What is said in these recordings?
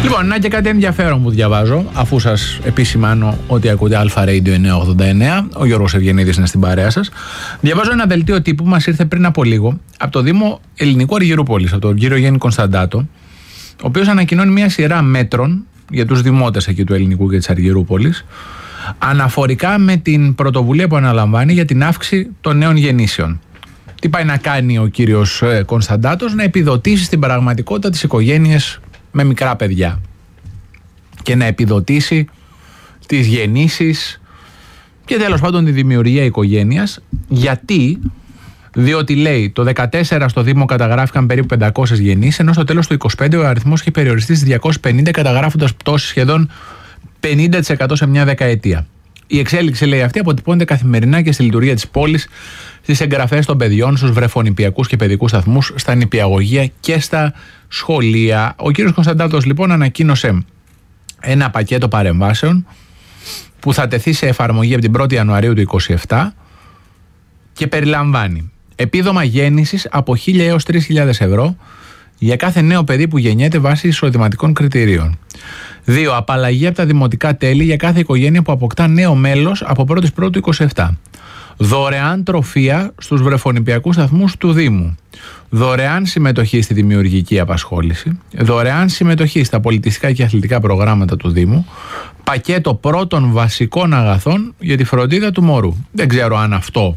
Λοιπόν, να και κάτι ενδιαφέρον που διαβάζω, αφού σας επισημάνω ότι ακούτε Αλφα Radio 989. Ο Γιώργος Ευγενίδης είναι στην παρέα σας. Διαβάζω ένα δελτίο τύπου που μας ήρθε πριν από λίγο από το Δήμο Ελληνικού Αργυρούπολης, από τον κύριο Γιάννη Κωνσταντάτο, ο οποίος ανακοινώνει μια σειρά μέτρων για τους δημότες εκεί του Ελληνικού και της Αργυρούπολης, αναφορικά με την πρωτοβουλία που αναλαμβάνει για την αύξηση των νέων γεννήσεων. Τι πάει να κάνει ο κύριος Κωνσταντάτος? Να επιδοτήσει στην πραγματικότητα τις οικογένειες με μικρά παιδιά και να επιδοτήσει τις γεννήσεις και τέλος πάντων τη δημιουργία οικογένειας. Γιατί? Διότι λέει το 2014 στο Δήμο καταγράφηκαν περίπου 500 γεννήσεις, ενώ στο τέλος του 2025 ο αριθμός είχε περιοριστεί στις 250, καταγράφοντας πτώση σχεδόν 50% σε μια δεκαετία. Η εξέλιξη, λέει αυτή, αποτυπώνεται καθημερινά και στη λειτουργία της πόλης, στις εγγραφές των παιδιών, στους βρεφονηπιακούς και παιδικούς σταθμούς, στα νηπιαγωγεία και στα σχολεία. Ο κύριος Κωνσταντάτος λοιπόν ανακοίνωσε ένα πακέτο παρεμβάσεων που θα τεθεί σε εφαρμογή από την 1η Ιανουαρίου του 2027 και περιλαμβάνει επίδομα γέννησης από 1.000 έως 3.000 ευρώ για κάθε νέο παιδί που γεννιέται βάσει εισοδηματικών κριτηρίων. 2. Απαλλαγή από τα δημοτικά τέλη για κάθε οικογένεια που αποκτά νέο μέλος από 1η Πρώτου 27. Δωρεάν τροφεία στους βρεφονηπιακούς σταθμούς του Δήμου. Δωρεάν συμμετοχή στη δημιουργική απασχόληση. Δωρεάν συμμετοχή στα πολιτιστικά και αθλητικά προγράμματα του Δήμου. Πακέτο πρώτων βασικών αγαθών για τη φροντίδα του μωρού. Δεν ξέρω αν αυτό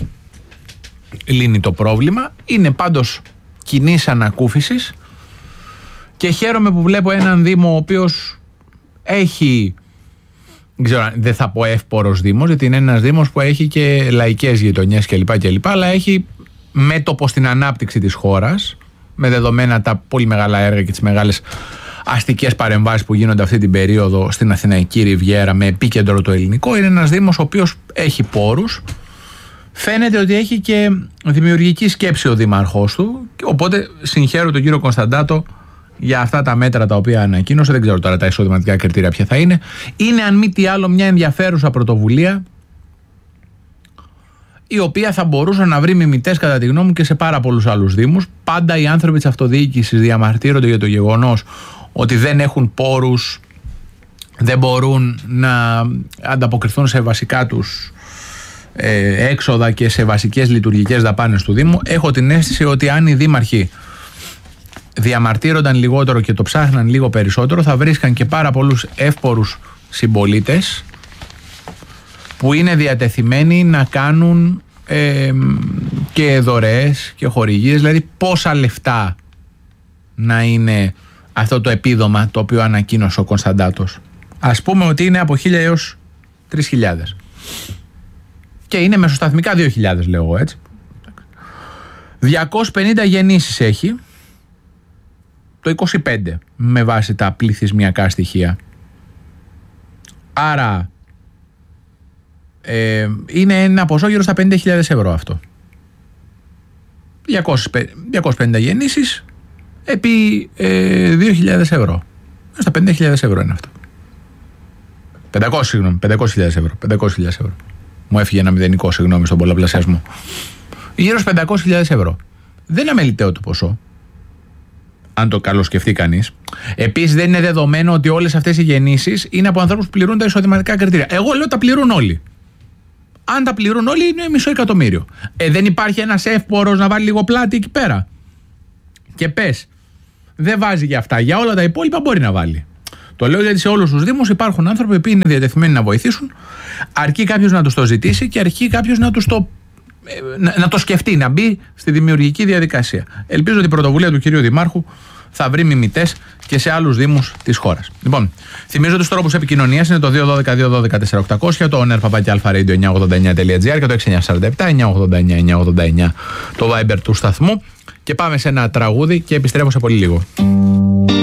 λύνει το πρόβλημα. Είναι πάντως κοινής ανακούφισης και χαίρομαι που βλέπω έναν Δήμο ο οποίος έχει, δεν θα πω εύπορος Δήμος, γιατί είναι ένας Δήμος που έχει και λαϊκές γειτονιές κλπ, αλλά έχει μέτωπο στην ανάπτυξη της χώρας, με δεδομένα τα πολύ μεγάλα έργα και τις μεγάλες αστικές παρεμβάσεις που γίνονται αυτή την περίοδο στην Αθηναϊκή Ριβιέρα με επίκεντρο το ελληνικό. Είναι ένας Δήμος ο οποίος έχει πόρους. Φαίνεται ότι έχει και δημιουργική σκέψη ο δήμαρχός του, οπότε συγχαίρω τον κύριο Κωνσταντάτο για αυτά τα μέτρα τα οποία ανακοίνωσε. Δεν ξέρω τώρα τα εισοδηματικά κριτήρια ποια θα είναι. Είναι αν μη τι άλλο μια ενδιαφέρουσα πρωτοβουλία, η οποία θα μπορούσε να βρει μιμητές κατά τη γνώμη μου και σε πάρα πολλούς άλλους δήμους. Πάντα οι άνθρωποι της αυτοδιοίκησης διαμαρτύρονται για το γεγονός ότι δεν έχουν πόρους, δεν μπορούν να ανταποκριθούν σε βασικά τους έξοδα και σε βασικές λειτουργικές δαπάνες του Δήμου. Έχω την αίσθηση ότι αν οι δήμαρχοι διαμαρτύρονταν λιγότερο και το ψάχναν λίγο περισσότερο, θα βρίσκαν και πάρα πολλούς εύπορους συμπολίτες που είναι διατεθειμένοι να κάνουν και δωρεές και χορηγίες. Δηλαδή πόσα λεφτά να είναι αυτό το επίδομα το οποίο ανακοίνωσε ο Κωνσταντάτος? Ας πούμε ότι είναι από 1.000 έως 3.000 και είναι μεσοσταθμικά 2.000, λέω εγώ, έτσι. 250 γεννήσεις έχει το 25 με βάση τα πληθυσμιακά στοιχεία. Άρα είναι ένα ποσό γύρω στα 50.000 ευρώ αυτό. 250 γεννήσεις επί 2.000 ευρώ. Στα 50.000 ευρώ είναι αυτό. 500.000 ευρώ. Μου έφυγε ένα μηδενικό, συγγνώμη, στον πολλαπλασιασμό. Γύρω στους 500.000 ευρώ. Δεν είναι αμεληταίο το ποσό, αν το καλοσκεφτεί κανείς. Επίσης, δεν είναι δεδομένο ότι όλες αυτές οι γεννήσεις είναι από ανθρώπους που πληρούν τα εισοδηματικά κριτήρια. Εγώ λέω τα πληρούν όλοι. Αν τα πληρούν όλοι, είναι 500.000. Δεν υπάρχει ένας εύπορος να βάλει λίγο πλάτη εκεί πέρα? Και πες, δεν βάζει για αυτά. Για όλα τα υπόλοιπα μπορεί να βάλει. Το λέω γιατί σε όλους τους Δήμους υπάρχουν άνθρωποι που είναι διατεθειμένοι να βοηθήσουν, αρκεί κάποιος να τους το ζητήσει και αρκεί κάποιος να το σκεφτεί, να μπει στη δημιουργική διαδικασία. Ελπίζω ότι η πρωτοβουλία του κυρίου Δημάρχου θα βρει μιμητές και σε άλλους Δήμους της χώρας. Λοιπόν, θυμίζω τους τρόπους επικοινωνίας είναι το 212-212-4800, το onerpapaki989.gr και το 6947-989-989 το Viber του σταθμού. Και πάμε σε ένα τραγούδι και επιστρέφω σε πολύ λίγο.